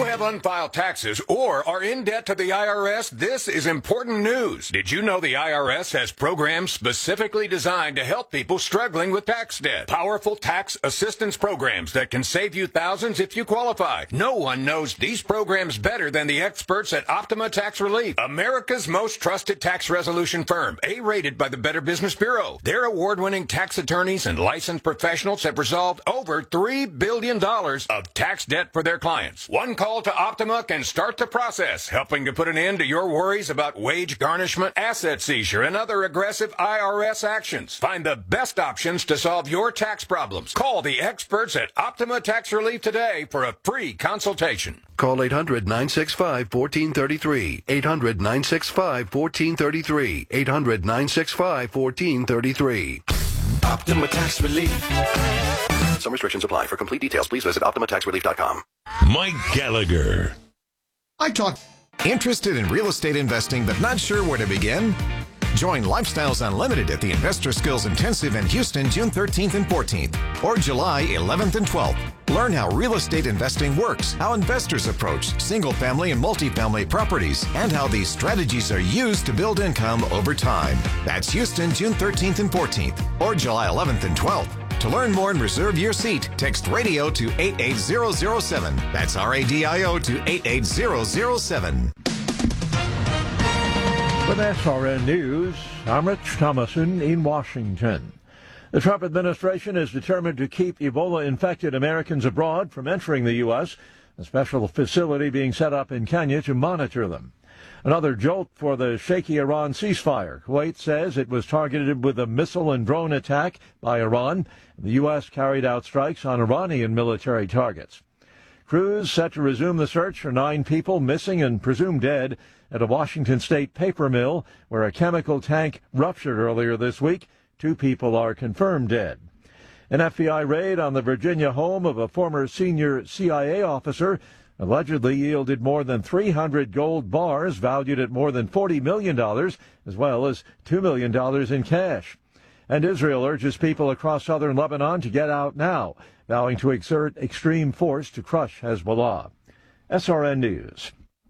have unfiled taxes or are in debt to the IRS, this is important news. Did you know the IRS has programs specifically designed to help people struggling with tax debt? Powerful tax assistance programs that can save you thousands if you qualify. No one knows these programs better than the experts at Optima Tax Relief, America's most trusted tax resolution firm, A-rated by the Better Business Bureau. Their award-winning tax attorneys and licensed professionals have resolved over $3 billion of tax debt for their clients. One call to Optima can start the process, helping to put an end to your worries about wage garnishment, asset seizure, and other aggressive IRS actions. Find the best options to solve your tax problems. Call the experts at Optima Tax Relief today for a free consultation. Call 800-965-1433. 800-965-1433. 800-965-1433. Optima Tax Relief. Some restrictions apply. For complete details, please visit OptimaTaxRelief.com. Mike Gallagher. Interested in real estate investing but not sure where to begin? Join Lifestyles Unlimited at the Investor Skills Intensive in Houston June 13th and 14th or July 11th and 12th. Learn how real estate investing works, how investors approach single-family and multifamily properties, and how these strategies are used to build income over time. That's Houston June 13th and 14th or July 11th and 12th. To learn more and reserve your seat, text radio to 88007. That's RADIO to 88007. With SRN News, I'm Rich Thomason in Washington. The Trump administration is determined to keep Ebola-infected Americans abroad from entering the U.S., a special facility being set up in Kenya to monitor them. Another jolt for the shaky Iran ceasefire. Kuwait says it was targeted with a missile and drone attack by Iran. The U.S. carried out strikes on Iranian military targets. Crews set to resume the search for 9 people missing and presumed dead at a Washington state paper mill where a chemical tank ruptured earlier this week. 2 people are confirmed dead. An FBI raid on the Virginia home of a former senior CIA officer allegedly yielded more than 300 gold bars valued at more than $40 million, as well as $2 million in cash. And Israel urges people across southern Lebanon to get out now, vowing to exert extreme force to crush Hezbollah. SRN News.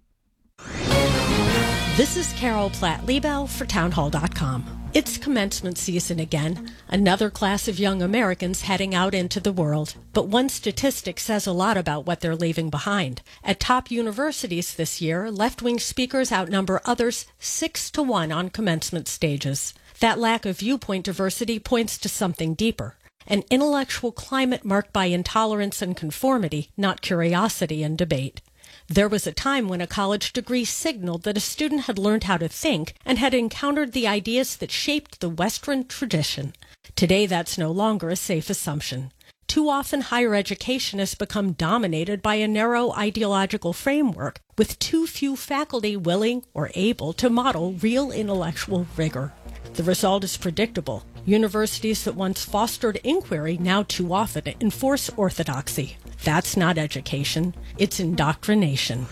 This is Carol Platt-Liebel for townhall.com. It's commencement season again, another class of young Americans heading out into the world. But one statistic says a lot about what they're leaving behind. At top universities this year, left-wing speakers outnumber others 6-1 on commencement stages. That lack of viewpoint diversity points to something deeper. An intellectual climate marked by intolerance and conformity, not curiosity and debate. There was a time when a college degree signaled that a student had learned how to think and had encountered the ideas that shaped the Western tradition. Today, that's no longer a safe assumption. Too often, higher education has become dominated by a narrow ideological framework, with too few faculty willing or able to model real intellectual rigor. The result is predictable. Universities that once fostered inquiry now too often enforce orthodoxy. That's not education. It's indoctrination.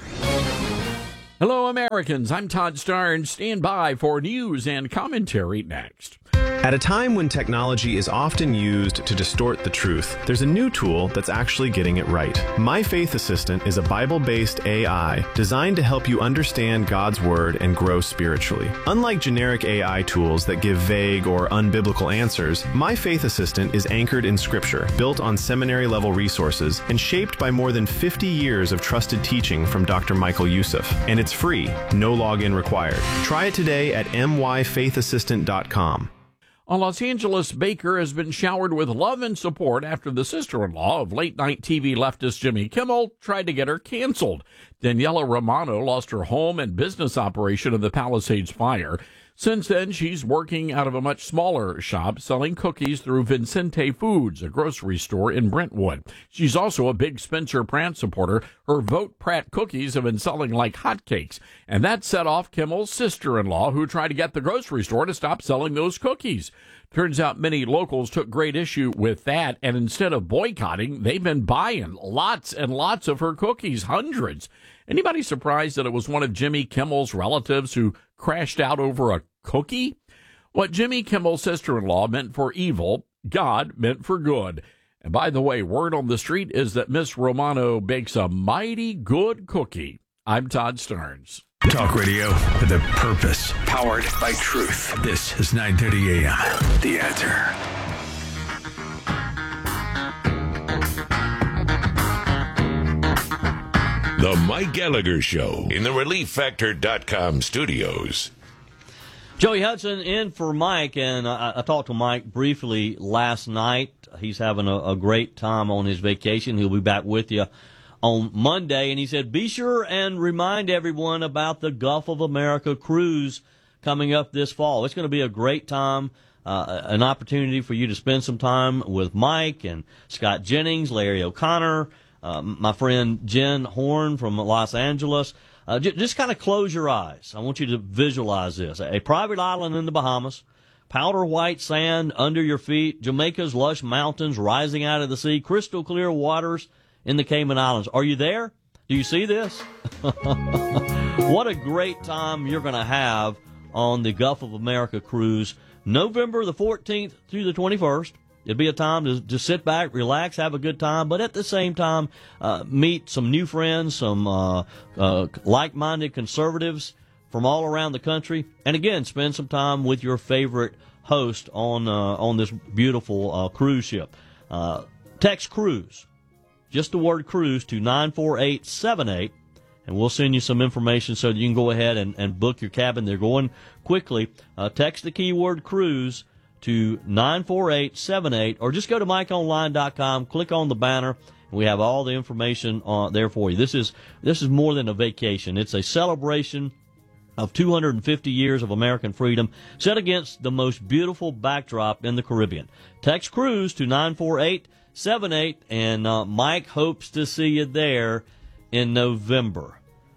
Hello, Americans. I'm Todd Starnes. Stand by for news and commentary next. At a time when technology is often used to distort the truth, there's a new tool that's actually getting it right. My Faith Assistant is a Bible-based AI designed to help you understand God's Word and grow spiritually. Unlike generic AI tools that give vague or unbiblical answers, My Faith Assistant is anchored in Scripture, built on seminary-level resources, and shaped by more than 50 years of trusted teaching from Dr. Michael Youssef. And it's free, no login required. Try it today at myfaithassistant.com. A Los Angeles baker has been showered with love and support after the sister-in-law of late-night TV leftist Jimmy Kimmel tried to get her canceled. Daniela Romano lost her home and business operation in the Palisades fire. Since then, she's working out of a much smaller shop selling cookies through Vincente Foods, a grocery store in Brentwood. She's also a big Spencer Pratt supporter. Her Vote Pratt cookies have been selling like hotcakes. And that set off Kimmel's sister-in-law, who tried to get the grocery store to stop selling those cookies. Turns out many locals took great issue with that, and instead of boycotting, they've been buying lots and lots of her cookies, hundreds. Anybody surprised that it was one of Jimmy Kimmel's relatives who crashed out over a cookie? What Jimmy Kimmel's sister-in-law meant for evil, God meant for good. And by the way, word on the street is that Miss Romano bakes a mighty good cookie. I'm Todd Starnes. Talk radio with a purpose. Powered by truth. This is 930 AM. The Answer. The Mike Gallagher Show in the ReliefFactor.com studios. Joey Hudson in for Mike, and I talked to Mike briefly last night. He's having a great time on his vacation. He'll be back with you on Monday, and he said, be sure and remind everyone about the Gulf of America cruise coming up this fall. It's going to be a great time, an opportunity for you to spend some time with Mike and Scott Jennings, Larry O'Connor, my friend Jen Horn from Los Angeles. Just kind of close your eyes. I want you to visualize this. A private island in the Bahamas, powder white sand under your feet, Jamaica's lush mountains rising out of the sea, crystal clear waters in the Cayman Islands. Are you there? Do you see this? What a great time you're going to have on the Gulf of America cruise, November the 14th through the 21st. It'll be a time to sit back, relax, have a good time, but at the same time, meet some new friends, some like-minded conservatives from all around the country, and again, spend some time with your favorite host on this beautiful cruise ship. Text cruise, just the word cruise, to 94878, and we'll send you some information so that you can go ahead and book your cabin. They're going quickly. Text the keyword cruise to 94878, or just go to MikeOnline.com, click on the banner, and we have all the information there for you. This is more than a vacation. It's a celebration of 250 years of American freedom set against the most beautiful backdrop in the Caribbean. Text cruise to 94878, and Mike hopes to see you there in November.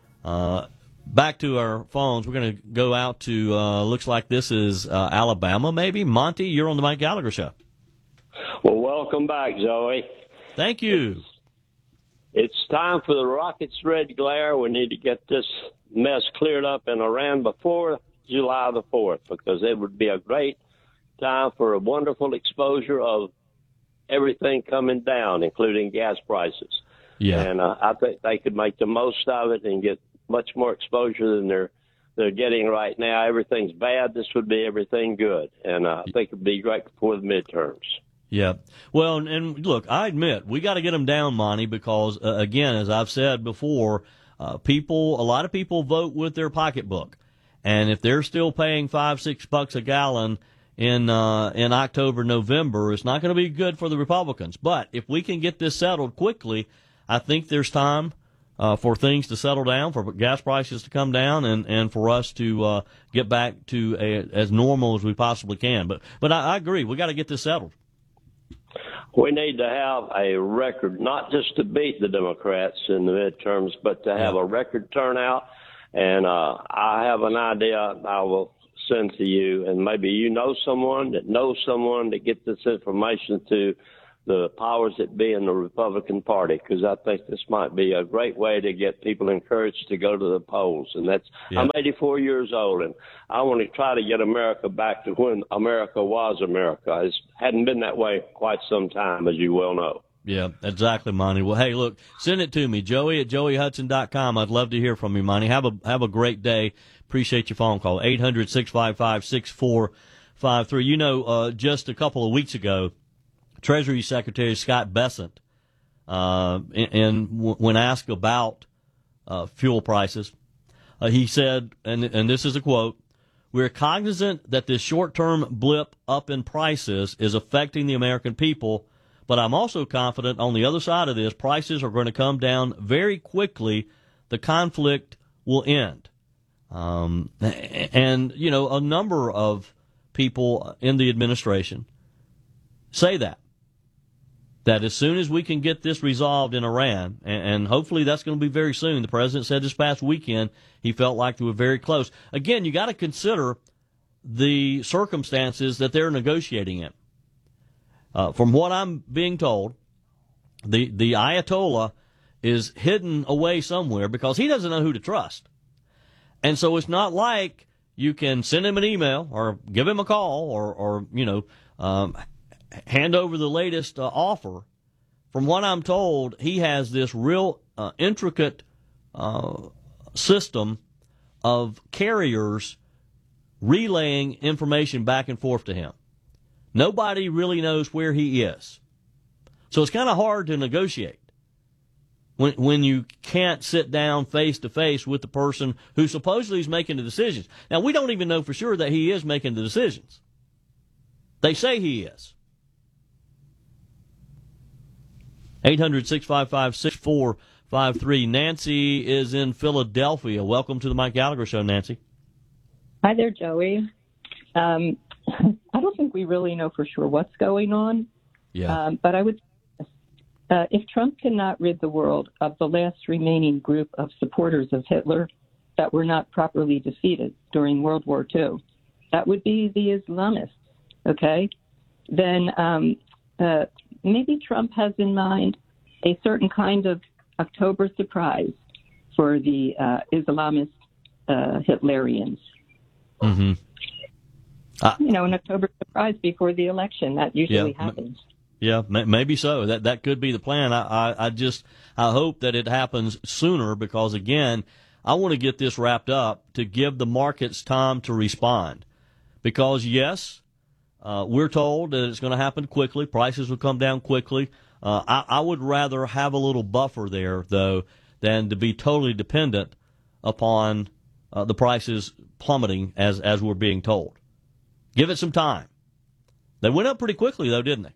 Back to our phones. We're going to go out to, looks like this is Alabama, maybe. Monty, you're on the Mike Gallagher Show. Well, welcome back, Zoe. Thank you. It's time for the rocket's red glare. We need to get this mess cleared up in Iran before July the 4th, because it would be a great time for a wonderful exposure of everything coming down, including gas prices. Yeah. And I think they could make the most of it and get much more exposure than they're getting right now. Everything's bad. This would be everything good, and I think it would be great before the midterms. Yeah. Well, and look, I admit we got to get them down, Monty, because again, as I've said before, a lot of people vote with their pocketbook, and if they're still paying $5-6 a gallon in October, November, it's not going to be good for the Republicans. But if we can get this settled quickly, I think there's time for things to settle down, for gas prices to come down, and for us to get back to as normal as we possibly can. But I agree, we got to get this settled. We need to have a record, not just to beat the Democrats in the midterms, but to have a record turnout. And I have an idea I will send to you, and maybe you know someone that get this information to the powers that be in the Republican Party, because I think this might be a great way to get people encouraged to go to the polls. And I'm 84 years old, and I want to try to get America back to when America was America. It hadn't been that way quite some time, as you well know. Yeah, exactly, Monty. Well, hey, look, send it to me, Joey at joeyhudson.com. I'd love to hear from you, Monty. Have a great day. Appreciate your phone call. 800-655-6453. You know, just a couple of weeks ago, Treasury Secretary Scott Bessent, when asked about fuel prices, he said, and this is a quote, "We're cognizant that this short-term blip up in prices is affecting the American people, but I'm also confident on the other side of this, prices are going to come down very quickly. The conflict will end." And, you know, a number of people in the administration say that as soon as we can get this resolved in Iran, and hopefully that's going to be very soon. The president said this past weekend he felt like they were very close. Again, you got to consider the circumstances that they're negotiating in. From what I'm being told, the Ayatollah is hidden away somewhere because he doesn't know who to trust. And so it's not like you can send him an email or give him a call or hand over the latest offer from what I'm told, he has this real intricate system of carriers relaying information back and forth to him. Nobody really knows where he is. So it's kind of hard to negotiate when you can't sit down face to face with the person who supposedly is making the decisions. Now, we don't even know for sure that he is making the decisions. They say he is. 800-655-6453. Nancy is in Philadelphia. Welcome to the Mike Gallagher Show, Nancy. Hi there, Joey. I don't think we really know for sure what's going on. Yeah. But I would, if Trump cannot rid the world of the last remaining group of supporters of Hitler that were not properly defeated during World War II, that would be the Islamists, okay? Then maybe Trump has in mind a certain kind of October surprise for the Islamist Hitlerians. Mm-hmm. An October surprise before the election. That usually happens. Yeah, maybe so. That could be the plan. I hope that it happens sooner because, again, I want to get this wrapped up to give the markets time to respond. Because, yes, we're told that it's going to happen quickly. Prices will come down quickly. I would rather have a little buffer there, though, than to be totally dependent upon the prices plummeting as we're being told. Give it some time. They went up pretty quickly, though, didn't they?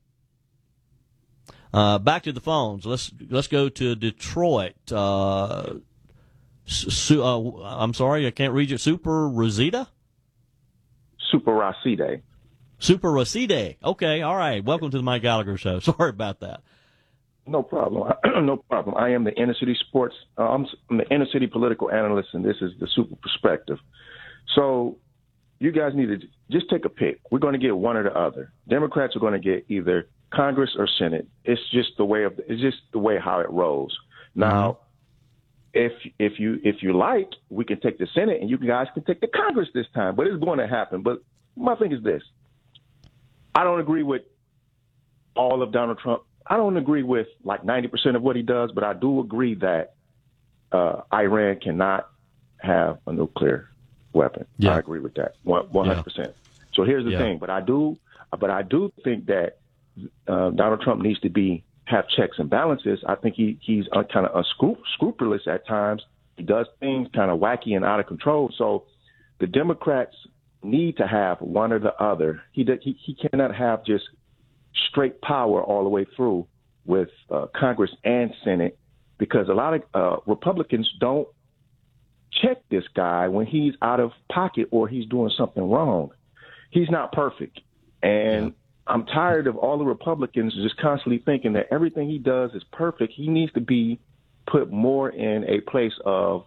Back to the phones. Let's go to Detroit. I'm sorry, I can't read it. Super Rosita? Super Rosita. Super Rosita. Okay, all right. Welcome to the Mike Gallagher Show. Sorry about that. No problem. No problem. I am the inner city sports. I'm the inner city political analyst, and this is the Super Perspective. So you guys need to just take a pick. We're going to get one or the other. Democrats are going to get either Congress or Senate. It's just the way how it rolls. Now, if you like, we can take the Senate and you guys can take the Congress this time. But it's going to happen. But my thing is this: I don't agree with all of Donald Trump. I don't agree with like 90% of what he does, but I do agree that Iran cannot have a nuclear weapon. Yeah. I agree with that 100%. Yeah. So here's the thing, but I do think that Donald Trump needs to have checks and balances. I think he's kind of unscrupulous at times. He does things kind of wacky and out of control. So the Democrats need to have one or the other. He cannot have just straight power all the way through with Congress and Senate, because a lot of Republicans don't check this guy when he's out of pocket or he's doing something wrong. He's not perfect. And I'm tired of all the Republicans just constantly thinking that everything he does is perfect. He needs to be put more in a place of,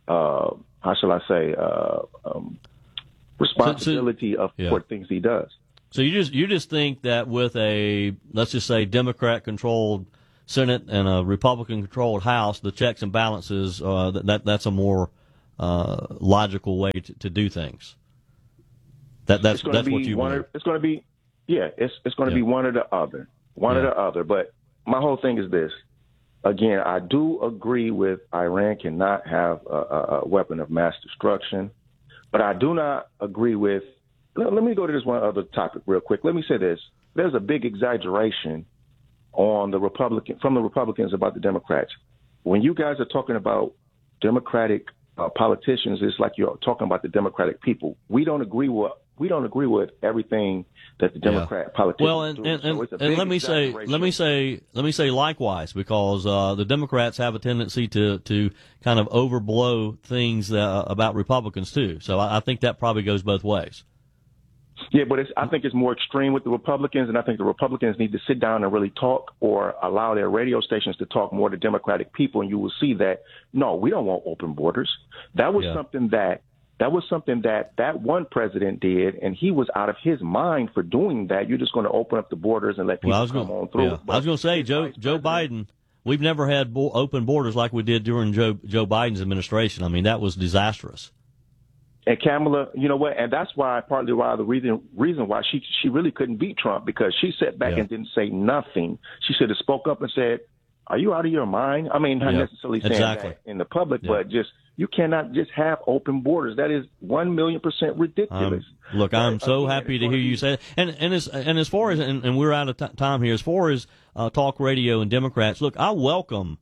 responsibility for things he does. So you just think that with a, let's just say, Democrat-controlled Senate and a Republican-controlled House, the checks and balances, that's a more logical way to do things. That's what you want. It's going to be, it's going to be one or the other, or the other. But my whole thing is this: again, I do agree with Iran cannot have a weapon of mass destruction, but I do not agree with. Let me go to this one other topic real quick. Let me say this: there's a big exaggeration from the Republicans about the Democrats. When you guys are talking about Democratic politicians, it's like you're talking about the Democratic people. We don't agree with everything that the Democrat politicians do. And let me say likewise, because the Democrats have a tendency to kind of overblow things about Republicans too. So I think that probably goes both ways. Yeah, but I think it's more extreme with the Republicans, and I think the Republicans need to sit down and really talk, or allow their radio stations to talk more to Democratic people, and you will see that, no, we don't want open borders. That was something that one president did, and he was out of his mind for doing that. You're just going to open up the borders and let people come on through. Yeah. I was going to say, Joe Biden, we've never had open borders like we did during Joe Biden's administration. I mean, that was disastrous. And Kamala, you know what? And that's why partly why the reason why she really couldn't beat Trump, because she sat back and didn't say nothing. She should have spoke up and said, "Are you out of your mind?" I mean, not necessarily saying that in the public, but just you cannot just have open borders. That is 1,000,000% ridiculous. Look, I'm so happy to hear you say that. And as far as and we're out of time here. As far as talk radio and Democrats, look, I welcome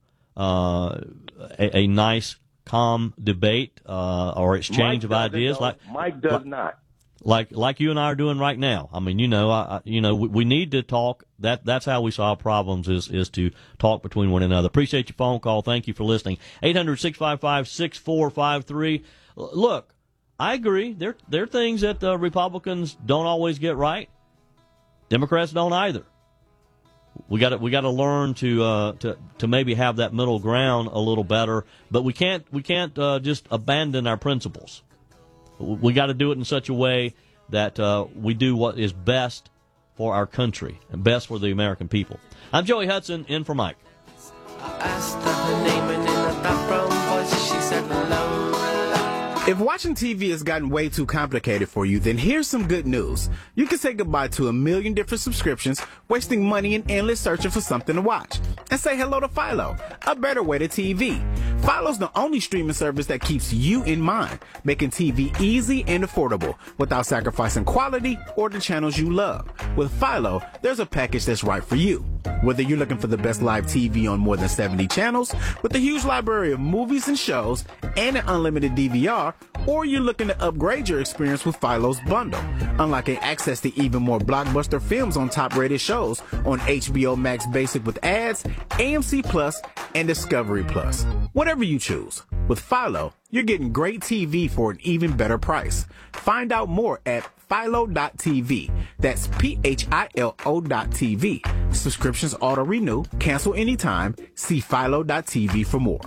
a nice, calm debate or exchange of ideas. Mike does not. Like you and I are doing right now. I mean, we need to talk. That's how we solve problems is to talk between one another. Appreciate your phone call. Thank you for listening. 800-655-6453. Look, I agree. There are things that Republicans don't always get right. Democrats don't either. We got to learn to maybe have that middle ground a little better, but we can't just abandon our principles. We got to do it in such a way that we do what is best for our country and best for the American people. I'm Joey Hudson, in for Mike. I asked her name, and in a background voice she said hello. If watching TV has gotten way too complicated for you, then here's some good news. You can say goodbye to 1 million different subscriptions, wasting money and endless searching for something to watch. And say hello to Philo, a better way to TV. Philo's the only streaming service that keeps you in mind, making TV easy and affordable without sacrificing quality or the channels you love. With Philo, there's a package that's right for you. Whether you're looking for the best live TV on more than 70 channels, with a huge library of movies and shows, and an unlimited DVR, or you're looking to upgrade your experience with Philo's bundle, unlocking access to even more blockbuster films on top-rated shows on HBO Max Basic with ads, AMC Plus, and Discovery Plus. Whatever you choose. With Philo, you're getting great TV for an even better price. Find out more at Philo.tv. That's PHILO.tv. Subscriptions auto-renew. Cancel anytime. See Philo.tv for more.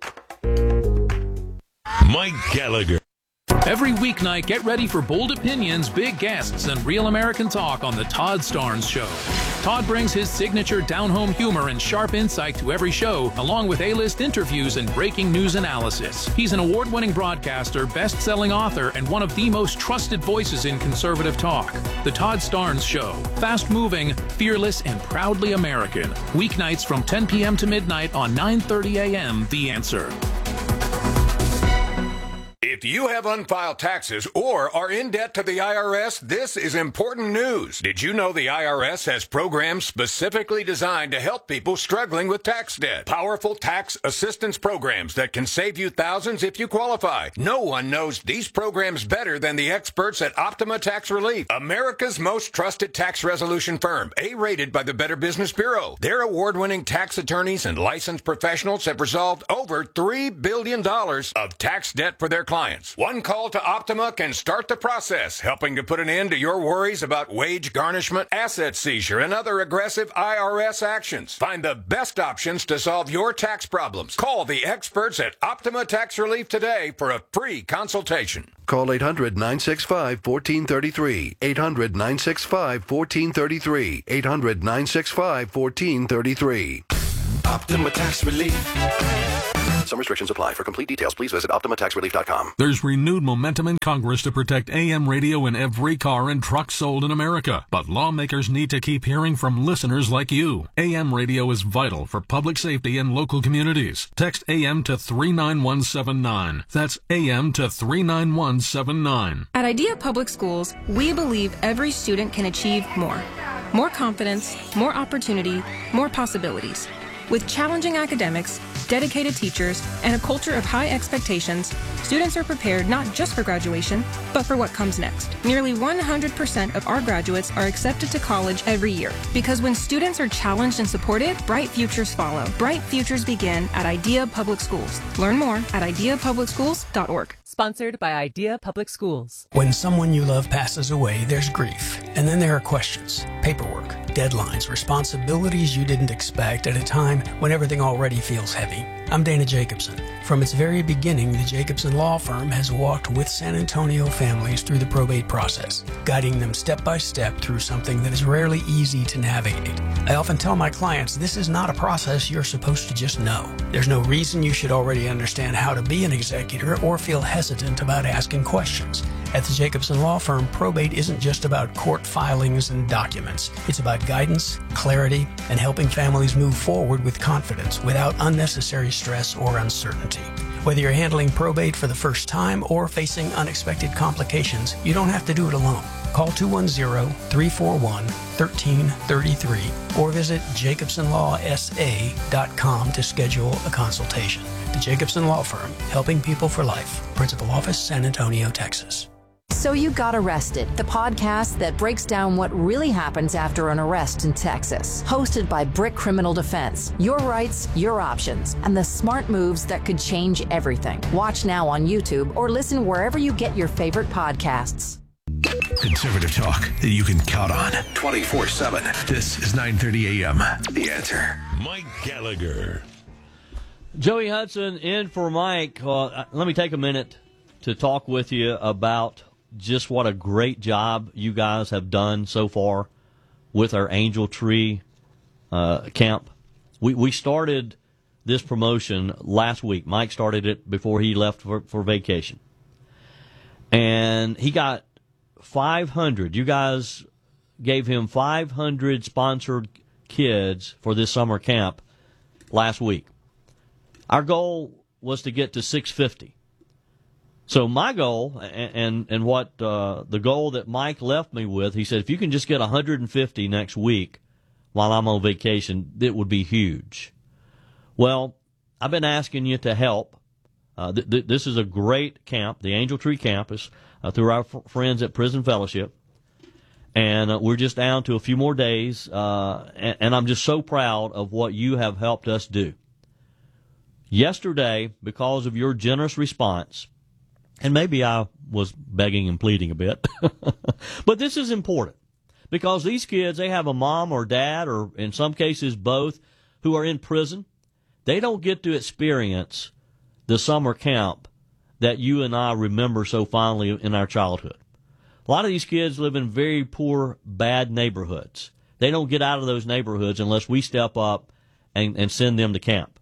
Mike Gallagher. Every weeknight, get ready for bold opinions, big guests, and real American talk on The Todd Starnes Show. Todd brings his signature down-home humor and sharp insight to every show, along with A-list interviews and breaking news analysis. He's an award-winning broadcaster, best-selling author, and one of the most trusted voices in conservative talk. The Todd Starnes Show. Fast-moving, fearless, and proudly American. Weeknights from 10 p.m. to midnight on 9:30 a.m. The Answer. If you have unfiled taxes or are in debt to the IRS, this is important news. Did you know the IRS has programs specifically designed to help people struggling with tax debt? Powerful tax assistance programs that can save you thousands if you qualify. No one knows these programs better than the experts at Optima Tax Relief, America's most trusted tax resolution firm, A-rated by the Better Business Bureau. Their award-winning tax attorneys and licensed professionals have resolved over $3 billion of tax debt for their clients. One call to Optima can start the process, helping to put an end to your worries about wage garnishment, asset seizure, and other aggressive IRS actions. Find the best options to solve your tax problems. Call the experts at Optima Tax Relief today for a free consultation. Call 800-965-1433. 800-965-1433. 800-965-1433. Optima Tax Relief. Some restrictions apply. For complete details, please visit OptimaTaxRelief.com. There's renewed momentum in Congress to protect AM radio in every car and truck sold in America. But lawmakers need to keep hearing from listeners like you. AM radio is vital for public safety in local communities. Text AM to 39179. That's AM to 39179. At Idea Public Schools, we believe every student can achieve more. More confidence, more opportunity, more possibilities. With challenging academics, dedicated teachers, and a culture of high expectations, students are prepared not just for graduation, but for what comes next. Nearly 100% of our graduates are accepted to college every year, because when students are challenged and supported, bright futures follow. Bright futures begin at Idea Public Schools. Learn more at ideapublicschools.org. Sponsored by Idea Public Schools. When someone you love passes away, there's grief. And then there are questions, paperwork, deadlines, responsibilities you didn't expect at a time when everything already feels heavy. I'm Dana Jacobson. From its very beginning, the Jacobson Law Firm has walked with San Antonio families through the probate process, guiding them step by step through something that is rarely easy to navigate. I often tell my clients this is not a process you're supposed to just know. There's no reason you should already understand how to be an executor or feel hesitant about asking questions. At the Jacobson Law Firm, probate isn't just about court filings and documents. It's about guidance, clarity, and helping families move forward with confidence without unnecessary stress or uncertainty. Whether you're handling probate for the first time or facing unexpected complications, you don't have to do it alone. Call 210-341-1333 or visit jacobsonlawsa.com to schedule a consultation. The Jacobson Law Firm, helping people for life. Principal Office, San Antonio, Texas. So You Got Arrested, the podcast that breaks down what really happens after an arrest in Texas. Hosted by Brick Criminal Defense. Your rights, your options, and the smart moves that could change everything. Watch now on YouTube or listen wherever you get your favorite podcasts. Conservative talk that you can count on 24/7. This is 9:30 a.m. The Answer. Mike Gallagher. Joey Hudson in for Mike. Let me take a minute to talk with you about just what a great job you guys have done so far with our Angel Tree camp. We started this promotion last week. Mike started it before he left for vacation. And he got 500. You guys gave him 500 sponsored kids for this summer camp last week. Our goal was to get to 650. So my goal, and what the goal that Mike left me with, he said, if you can just get 150 next week while I'm on vacation, it would be huge. Well, I've been asking you to help. This is a great camp, the Angel Tree Campus, through our friends at Prison Fellowship. And we're just down to a few more days, and I'm just so proud of what you have helped us do. Yesterday, because of your generous response, and maybe I was begging and pleading a bit, but this is important because these kids, they have a mom or dad, or in some cases both, who are in prison. They don't get to experience the summer camp that you and I remember so fondly in our childhood. A lot of these kids live in very poor, bad neighborhoods. They don't get out of those neighborhoods unless we step up and send them to camp.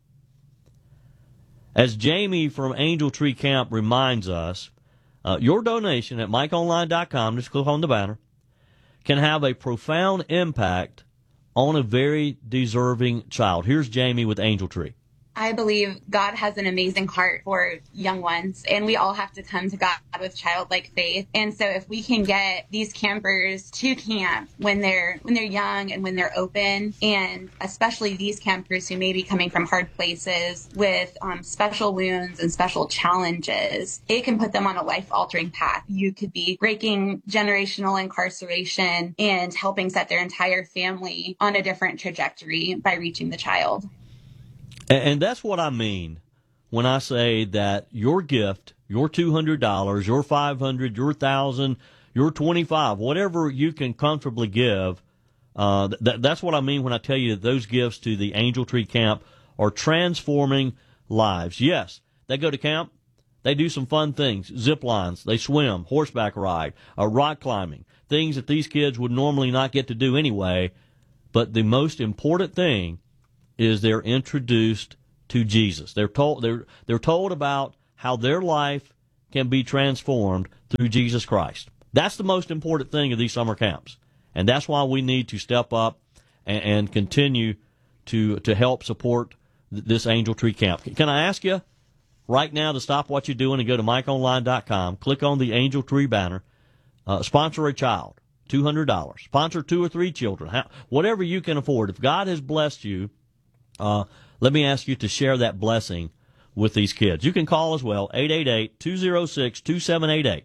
As Jamie from Angel Tree Camp reminds us, your donation at MikeOnline.com, just click on the banner, can have a profound impact on a very deserving child. Here's Jamie with Angel Tree. I believe God has an amazing heart for young ones, and we all have to come to God with childlike faith. And so if we can get these campers to camp when they're young and when they're open, and especially these campers who may be coming from hard places with special wounds and special challenges, it can put them on a life-altering path. You could be breaking generational incarceration and helping set their entire family on a different trajectory by reaching the child. And that's what I mean when I say that your gift, your $200, your $500, your $1,000, your $25, whatever you can comfortably give, that's what I mean when I tell you that those gifts to the Angel Tree Camp are transforming lives. Yes, they go to camp, they do some fun things, zip lines, they swim, horseback ride, rock climbing, things that these kids would normally not get to do anyway. But the most important thing is they're introduced to Jesus. They're told about how their life can be transformed through Jesus Christ. That's the most important thing of these summer camps. And that's why we need to step up and continue to help support this Angel Tree Camp. Can I ask you right now to stop what you're doing and go to MikeOnline.com, click on the Angel Tree banner, sponsor a child, $200, sponsor 2 or 3 children, whatever you can afford. If God has blessed you, let me ask you to share that blessing with these kids. You can call as well, 888-206-2788,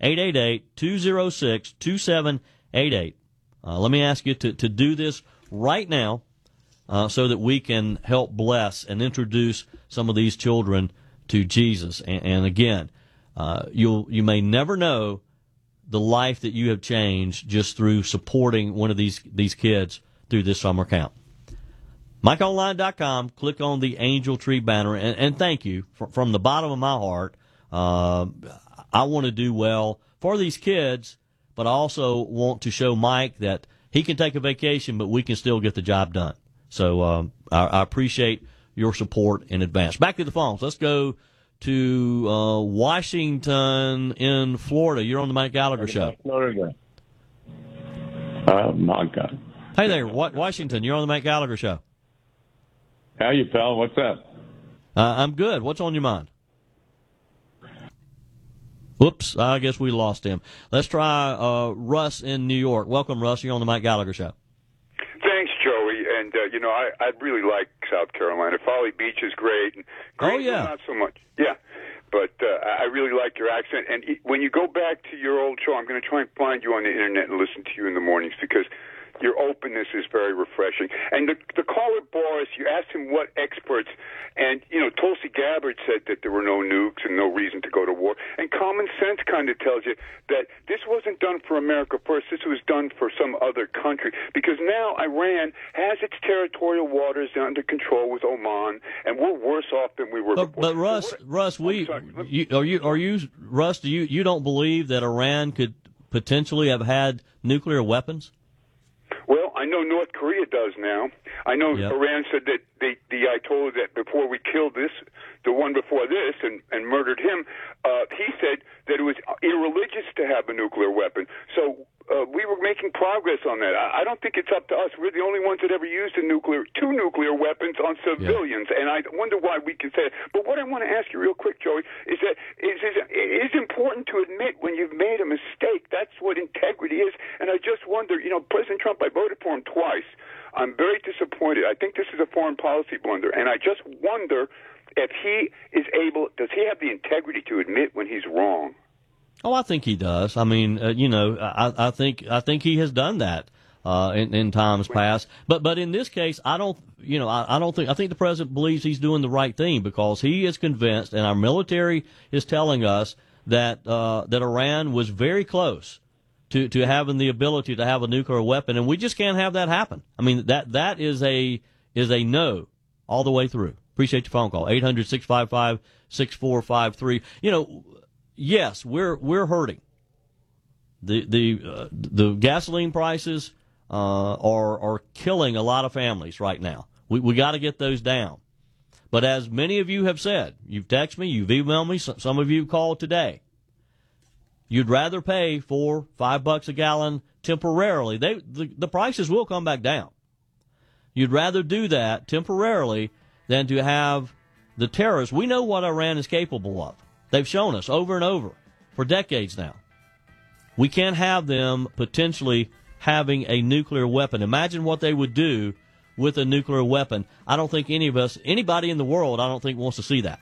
888-206-2788. Let me ask you to do this right now so that we can help bless and introduce some of these children to Jesus. And again, you may never know the life that you have changed just through supporting one of these kids through this summer camp. MikeOnline.com, click on the Angel Tree banner, and thank you from the bottom of my heart. I want to do well for these kids, but I also want to show Mike that he can take a vacation, but we can still get the job done. So I appreciate your support in advance. Back to the phones. Let's go to Washington in Florida. You're on the Mike Gallagher Show. Florida. My God. Hey there, Washington. You're on the Mike Gallagher Show. How you, pal? What's up? I'm good. What's on your mind? Whoops, I guess we lost him. Let's try Russ in New York. Welcome, Russ. You're on the Mike Gallagher Show. Thanks, Joey. And, I really like South Carolina. Folly Beach is great. And Greenville, not so much. Yeah. But I really like your accent. And when you go back to your old show, I'm going to try and find you on the Internet and listen to you in the mornings because your openness is very refreshing. And the caller, Boris, you asked him what experts, and, Tulsi Gabbard said that there were no nukes and no reason to go to war. And common sense kind of tells you that this wasn't done for America first. This was done for some other country. Because now Iran has its territorial waters under control with Oman, and we're worse off than we were before. But Russ, Russ, you don't believe that Iran could potentially have had nuclear weapons? Well, I know North Korea does now. I know Iran said that the Ayatollah that before we killed the one before this, and murdered him, he said that it was irreligious to have a nuclear weapon. So we were making progress on that. I don't think it's up to us. We're the only ones that ever used two nuclear weapons on civilians, and I wonder why we can say it. But what I want to ask you real quick, Joey, is that it is important to admit when you've made a mistake. That's what integrity is. And I just wonder, President Trump, I voted for him twice. I'm very disappointed. I think this is a foreign policy blunder, and I just wonder if he is able, does he have the integrity to admit when he's wrong? Oh, I think he does. I mean, I think he has done that in times past. But in this case, I think the president believes he's doing the right thing because he is convinced, and our military is telling us that Iran was very close to having the ability to have a nuclear weapon, and we just can't have that happen. I mean, that is a no all the way through. Appreciate your phone call. 800-655-6453. Yes, we're hurting. The gasoline prices are killing a lot of families right now. We got to get those down. But as many of you have said, you've texted me, you've emailed me, some of you called today. You'd rather pay $4-5 a gallon temporarily. The prices will come back down. You'd rather do that temporarily than to have the terrorists. We know what Iran is capable of. They've shown us over and over for decades now. We can't have them potentially having a nuclear weapon. Imagine what they would do with a nuclear weapon. I don't think anybody in the world, I don't think wants to see that.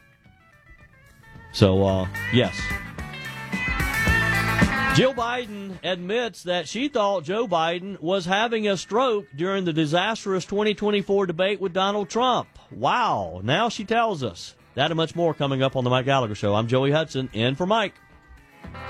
So, yes. Jill Biden admits that she thought Joe Biden was having a stroke during the disastrous 2024 debate with Donald Trump. Wow. Now she tells us. That and much more coming up on the Mike Gallagher Show. I'm Joey Hudson, in for Mike.